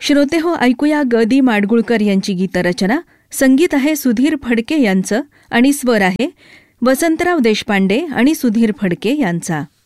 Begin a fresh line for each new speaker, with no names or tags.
श्रोतेहो, ऐकूया ग दी माडगुळकर यांची गीतरचना. संगीत आहे सुधीर फडके यांचं आणि स्वर आहे वसंतराव देशपांडे आणि सुधीर फडके यांचा.